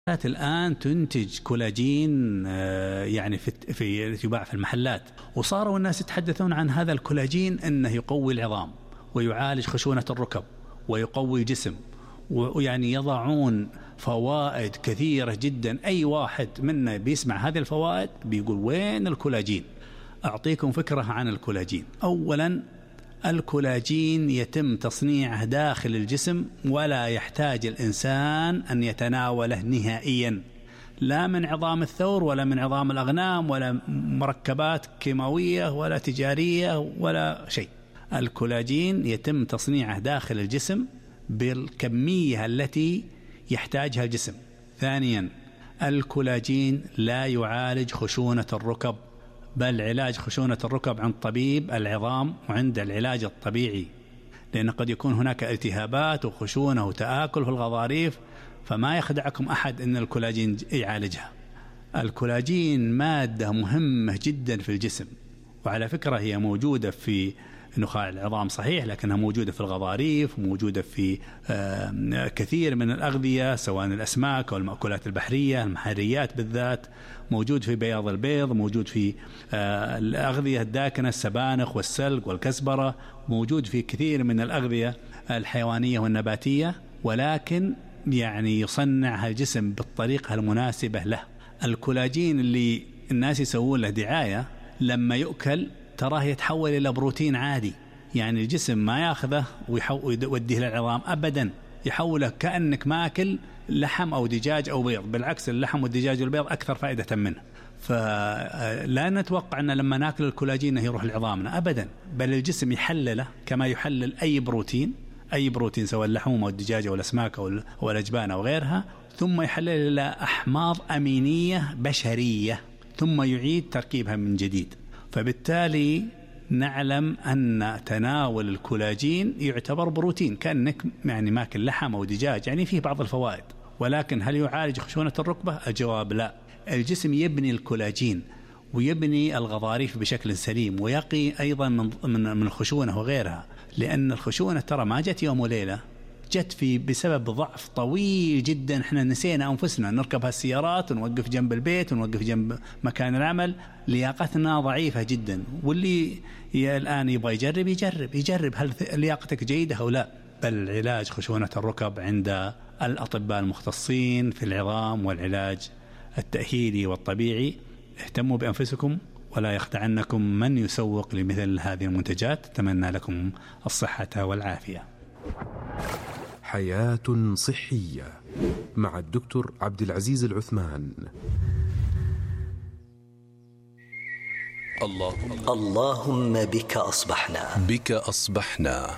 الآن تنتج كولاجين يعني في يباع في المحلات، وصاروا الناس يتحدثون عن هذا الكولاجين أنه يقوي العظام ويعالج خشونة الركب ويقوي الجسم، ويعني يضعون فوائد كثيرة جدا. أي واحد منا بيسمع هذه الفوائد بيقول وين الكولاجين؟ أعطيكم فكرة عن الكولاجين. أولا، الكولاجين يتم تصنيعه داخل الجسم ولا يحتاج الإنسان أن يتناوله نهائيا، لا من عظام الثور ولا من عظام الأغنام ولا مركبات كيماوية ولا تجارية ولا شيء. الكولاجين يتم تصنيعه داخل الجسم بالكمية التي يحتاجها الجسم. ثانيا، الكولاجين لا يعالج خشونة الركب، بل علاج خشونة الركب عند طبيب العظام وعند العلاج الطبيعي، لأن قد يكون هناك التهابات وخشونة وتآكل في الغضاريف، فما يخدعكم أحد أن الكولاجين يعالجها. الكولاجين مادة مهمة جدا في الجسم، وعلى فكرة هي موجودة في نخاع العظام صحيح، لكنها موجودة في الغضاريف وموجودة في كثير من الأغذية، سواء الأسماك أو المأكولات البحرية، المحاريات بالذات، موجود في بياض البيض، موجود في الأغذية الداكنة، السبانخ والسلق والكزبرة، موجود في كثير من الأغذية الحيوانية والنباتية، ولكن يعني يصنعها الجسم بالطريقة المناسبة له. الكولاجين اللي الناس يسوون له دعاية لما يؤكل تراه يتحول إلى بروتين عادي، يعني الجسم ما يأخذه ويوديه للعظام أبدا، يحوله كأنك ماكل لحم أو دجاج أو بيض. بالعكس، اللحم والدجاج والبيض أكثر فائدة منه. فلا نتوقع أن لما ناكل الكولاجين يروح لعظامنا أبدا، بل الجسم يحلله كما يحلل أي بروتين سواء اللحوم أو الدجاج أو الأسماك أو الأجبان أو غيرها، ثم يحلل إلى أحماض أمينية بشرية، ثم يعيد تركيبها من جديد. فبالتالي نعلم أن تناول الكولاجين يعتبر بروتين، كأنك يعني ماكل لحم أو دجاج، يعني فيه بعض الفوائد. ولكن هل يعالج خشونة الركبة؟ الجواب لا. الجسم يبني الكولاجين ويبني الغضاريف بشكل سليم، ويقي أيضا من الخشونة وغيرها، لأن الخشونة ترى ما جت يوم وليلة، جت بسبب ضعف طويل جدا. احنا نسينا أنفسنا نركب هالسيارات ونوقف جنب البيت ونوقف جنب مكان العمل، لياقتنا ضعيفة جدا. واللي الآن يبغى يجرب هل لياقتك جيدة أو لا. بل علاج خشونة الركب عند الأطباء المختصين في العظام والعلاج التأهيلي والطبيعي. اهتموا بأنفسكم ولا يخدعنكم من يسوق لمثل هذه المنتجات. أتمنى لكم الصحة والعافية. حياة صحية مع الدكتور عبد العزيز العثمان. اللهم بك أصبحنا.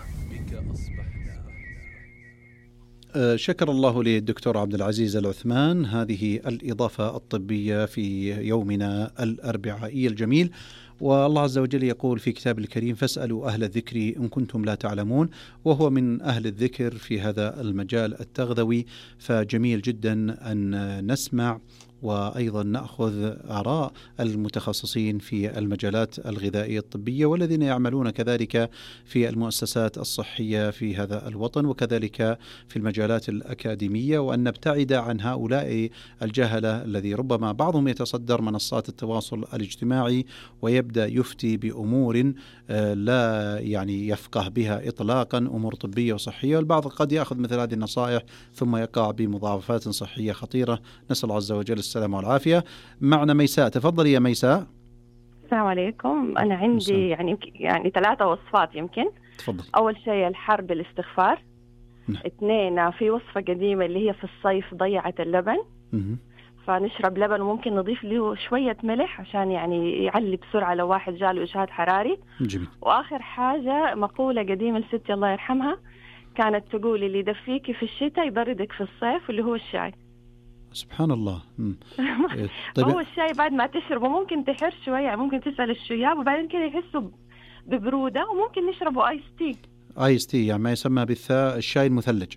شكر الله للدكتور عبد العزيز العثمان هذه الإضافة الطبية في يومنا الأربعائي الجميل. والله عز وجل يقول في كتاب الكريم: فاسألوا أهل الذكر إن كنتم لا تعلمون، وهو من أهل الذكر في هذا المجال التغذوي. فجميل جدا أن نسمع وأيضا نأخذ آراء المتخصصين في المجالات الغذائية الطبية والذين يعملون كذلك في المؤسسات الصحية في هذا الوطن، وكذلك في المجالات الأكاديمية، وأن نبتعد عن هؤلاء الجهلة الذي ربما بعضهم يتصدر منصات التواصل الاجتماعي ويبدأ يفتي بأمور لا يعني يفقه بها إطلاقا، أمور طبية وصحية، والبعض قد يأخذ مثل هذه النصائح ثم يقع بمضاعفات صحية خطيرة. نسأل الله عز وجل السلام والعافية. معنا ميساء، تفضلي يا ميساء. السلام عليكم. أنا عندي يعني 3 وصفات يمكن. تفضل. أول شيء الحرب الاستغفار. 2 في وصفة قديمة اللي هي في الصيف ضيعت اللبن. فنشرب لبن وممكن نضيف له شوية ملح عشان يعني يعلي بسرعة لو واحد جاله إجهاد حراري. جميل. وآخر حاجة مقولة قديمة لستي الله يرحمها، كانت تقول: اللي يدفيكي في الشتاء يبردك في الصيف، اللي هو الشاي. سبحان الله. طيب هو الشاي بعد ما تشربه ممكن تحر شوية، ممكن تسأل الشياب وبعدين كده يحسوا ببرودة، وممكن نشربه آيس تي. يعني ما يسمى بالثاء الشاي المثلج.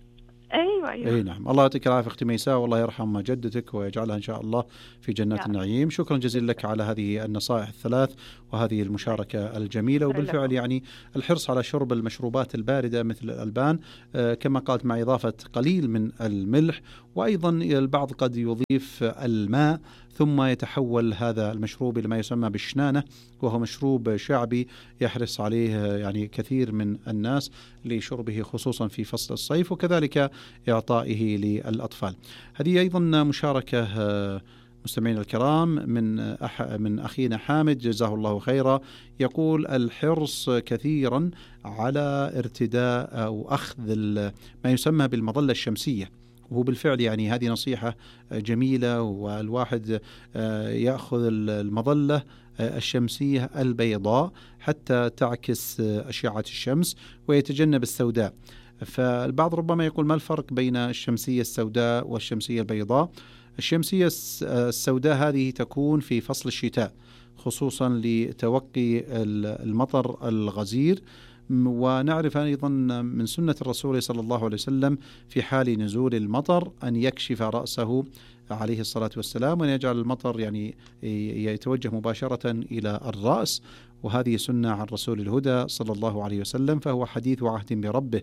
أيوة. اي نعم. الله يعطيك العافيه اختي ميساء، والله يرحم جدتك ويجعلها ان شاء الله في جنات النعيم. شكرا جزيلا لك على هذه النصائح الثلاث وهذه المشاركه الجميله. وبالفعل يعني الحرص على شرب المشروبات البارده مثل الألبان كما قالت مع اضافه قليل من الملح، وايضا البعض قد يضيف الماء ثم يتحول هذا المشروب إلى ما يسمى بالشنانة، وهو مشروب شعبي يحرص عليه يعني كثير من الناس لشربه خصوصا في فصل الصيف، وكذلك إعطائه للأطفال. هذه أيضا مشاركة مستمعين الكرام من أخينا حامد جزاه الله خيرا، يقول الحرص كثيرا على ارتداء أو أخذ ما يسمى بالمظلة الشمسية، وهو بالفعل يعني هذه نصيحة جميلة، والواحد يأخذ المظلة الشمسية البيضاء حتى تعكس أشعة الشمس ويتجنب السوداء. فالبعض ربما يقول ما الفرق بين الشمسية السوداء والشمسية البيضاء؟ الشمسية السوداء هذه تكون في فصل الشتاء خصوصا لتوقي المطر الغزير، ونعرف أيضا من سنة الرسول صلى الله عليه وسلم في حال نزول المطر أن يكشف رأسه عليه الصلاة والسلام، وأن يجعل المطر يعني يتوجه مباشرة إلى الرأس، وهذه سنة عن رسول الهدى صلى الله عليه وسلم، فهو حديث عهد بربه.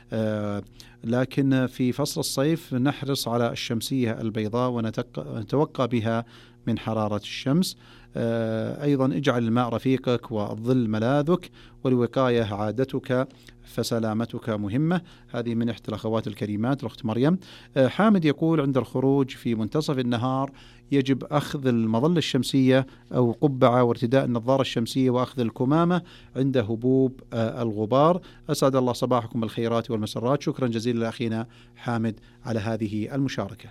لكن في فصل الصيف نحرص على الشمسية البيضاء ونتوقى بها من حرارة الشمس. أيضا اجعل الماء رفيقك والظل ملاذك، والوقاية عادتك فسلامتك مهمة. هذه من إحدى الأخوات الكريمات الأخت مريم. حامد يقول عند الخروج في منتصف النهار يجب أخذ المظلة الشمسية أو قبعة وارتداء النظارة الشمسية وأخذ الكمامة عند هبوب الغبار. أسعد الله صباحكم بالخيرات والمسرات. شكرا جزيلا لأخينا حامد على هذه المشاركة.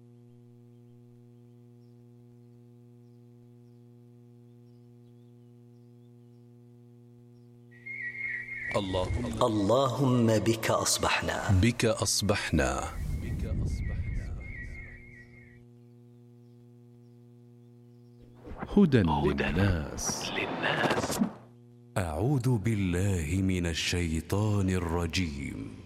اللهم بك أصبحنا. بك أصبحنا. هدى للناس. أعوذ بالله من الشيطان الرجيم.